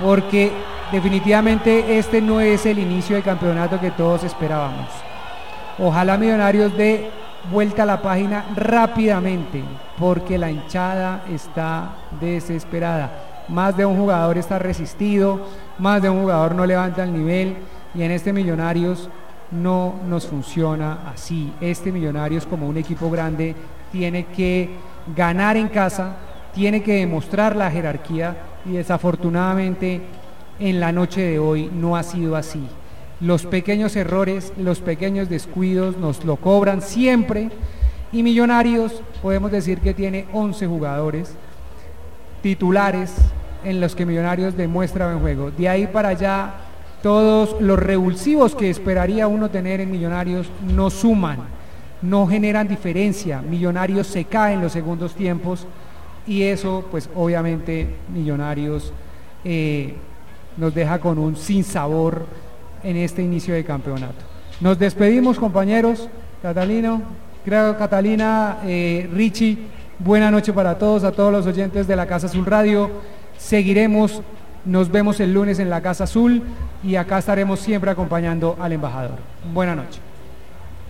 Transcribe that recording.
porque definitivamente este no es el inicio del campeonato que todos esperábamos. Ojalá Millonarios dé vuelta a la página rápidamente, porque la hinchada está desesperada. Más de un jugador está resistido, más de un jugador no levanta el nivel, y en este Millonarios no nos funciona así. Este Millonarios, como un equipo grande, tiene que ganar en casa, tiene que demostrar la jerarquía, y desafortunadamente en la noche de hoy no ha sido así. Los pequeños errores, los pequeños descuidos nos lo cobran siempre, y Millonarios podemos decir que tiene 11 jugadores titulares en los que Millonarios demuestra buen juego. De ahí para allá, todos los revulsivos que esperaría uno tener en Millonarios no suman, no generan diferencia. Millonarios se cae en los segundos tiempos, y eso pues obviamente Millonarios nos deja con un sinsabor en este inicio de campeonato. Nos despedimos, compañeros. Catalina, Richie, buena noche para todos, a todos los oyentes de la Casa Azul Radio. Seguiremos, nos vemos el lunes en la Casa Azul, y acá estaremos siempre acompañando al embajador. Buena noche.